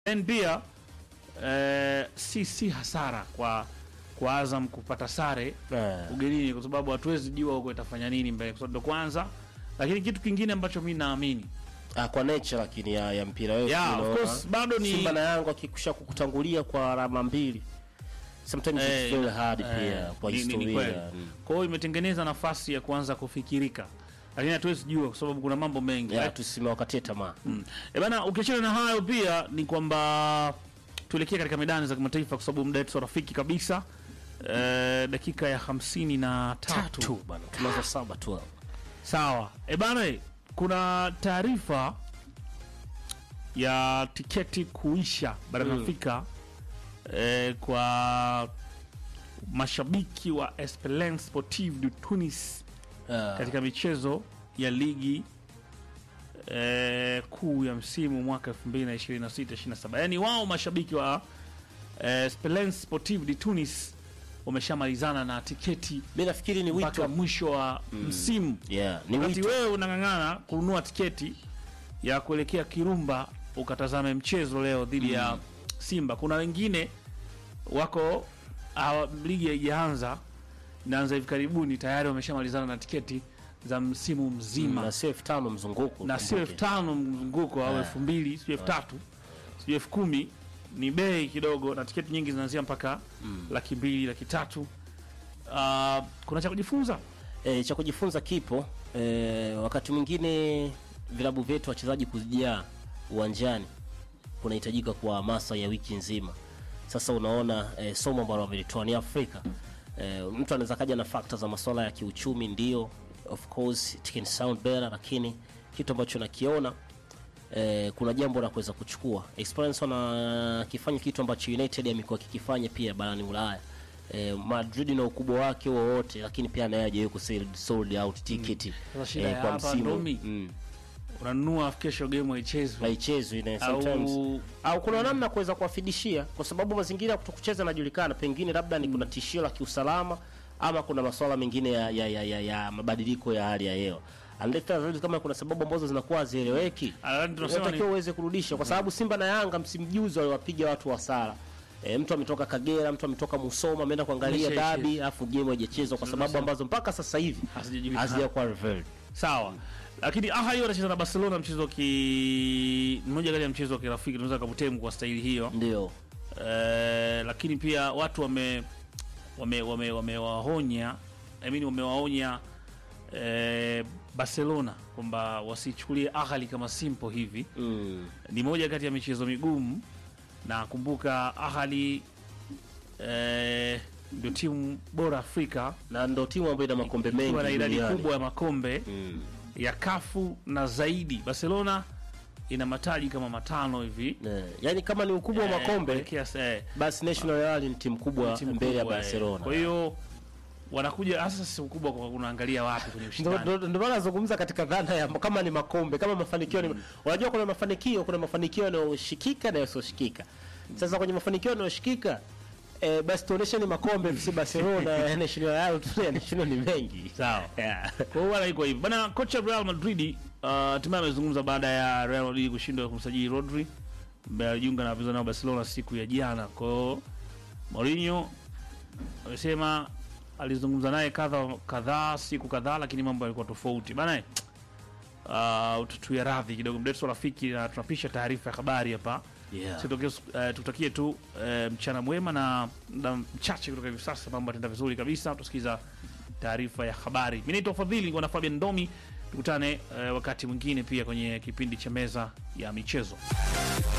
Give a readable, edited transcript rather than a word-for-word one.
pia si hasara kwa Azam kupata sare ugenini, kwa sababu hatuwezi jua huko itafanya nini mbele, kwa sababu kwanza. Lakini kitu kingine ambacho mimi naamini kwa nature lakini ya mpira wewe, of course bado ni Simba na Yanga akikusha kukutangulia kwa alama mbili, sometimes it's very hard pia kwa historia. Kwa hiyo imetengeneza nafasi ya kuanza kufikirika, lakini hatuwezi jua kwa sababu kuna mambo mengi. Tusimewakatie tamaa. Bana, ukiachana na hayo pia ni kwamba tuelekea katika medani za kimataifa kwa sababu muda wetu rafiki kabisa. Dakika ya 53 bana, tunaanza 7 tu. Sawa. Bana, kuna taarifa ya tiketi kuisha barani Afrika kwa mashabiki wa Esperance Sportive de Tunis katika michezo ya ligi kuu ya msimu mwaka 2026-27. Yaani wao mashabiki wa Esperance Sportive de Tunis wameshamalizana na tiketi. Mimi nafikiri ni wito mwisho wa msimu. Ni wito. Wewe unang'ang'ana kununua tiketi ya kuelekea Kirumba ukatazame mchezo leo dhidi ya Simba. Kuna wengine wako ligi haijaanza, inaanza hivi karibuni, tayari wameshamalizana na tiketi za msimu mzima. Na sio 5 mzunguko. Na sio 5 mzunguko au 2000, sio 3000, sio 10000. Ni bei kidogo, na tiketi nyingi zinaanzia mpaka 200,000, 300,000. Kuna cha kujifunza? Cha kujifunza kipo. Wakati mwingine vilabu vyetu wachezaji kujia uwanjani kunahitajika kwa hamasa ya wiki nzima. Sasa unaona somo ambalo wamelitoa ni Afrika. Mtu anaweza kaja na factors za masuala ya kiuchumi, ndio of course it can sound better, lakini kitu ambacho nakiona kuna jambo la kuweza kuchukua. Experience wanakifanya kitu ambacho United amekuwa kikifanya pia barani Ulaya. Madrid na ukubwa wake wote, lakini pia anayaje yuko sold out ticket kwa msimu. Unanunua kesho game haichezwi ina sometimes au kuna namna kuweza kuwafidishia, kwa sababu mazingira kutokucheza yanajulikana, pengine labda ni kuna tishio la kiusalama ama kuna masuala mengine ya mabadiliko ya hali ya hewa. Unless kama kuna sababu ambazo zinakuwa hazieleweki, tunatakiwa uweze kurudisha, kwa sababu Simba na Yanga msimu juzi waliwapiga watu wa sala. Mtu ametoka Kagera, mtu ametoka Musoma, ameenda kuangalia dabi, afu game haijachezwa kwa sababu ambazo mpaka sasa hivi hazijakuwa revealed. Sawa. Lakini hiyo anacheza na Barcelona, mchezo mmoja kati ya mchezo wa kirafiki, tunaweza kuvutemu kwa staili hiyo. Ndio. Lakini pia watu wamewaonya Barcelona kwamba wasichukulie Ahly kama simple hivi. Ni moja kati ya michezo migumu, na kumbuka Ahly ndio timu bora Afrika na ndio timu ambayo ina makombe mengi, ina idadi kubwa ya makombe ya kafu na zaidi. Barcelona ina mataji kama 5 hivi. Yaani kama ni ukubwa wa makombe basi National Real ni timu kubwa mbele ya Barcelona. Kwa hiyo wanakuja hasa si ukubwa, kwa unaangalia wapi kwenye ushindani. Ndio maana nazungumza katika dhana ya kama ni makombe, kama mafanikio ni unajua kuna mafanikio yanayoshikika na yasiyoshikika. Sasa kwenye mafanikio yanayoshikika basi tuoneshe ni makombe FC Barcelona National Real National ni mengi. Sawa. Kwa hiyo iko hivyo. Bana, kocha wa Real Madrid hatimaye amezungumza baada ya Real Madrid kushindwa kumsajili Rodri ambaye alijiunga na vizana wa Barcelona siku ya jana. Kwa hiyo Mourinho amesema alizungumza naye kadhaa siku kadhaa, lakini mambo yalikuwa tofauti. Bana, tutuya radhi kidogo, mdeto rafiki, na tunapisha taarifa ya habari hapa. Tutakie tu mchana mwema na mchache kutoka hivi sasa, mambo yataenda vizuri kabisa. Tusikiza taarifa ya habari. Mimi naitwa Fadhili, niko na Fabian Ndomi. Tukutane wakati mwingine pia kwenye kipindi cha meza ya michezo.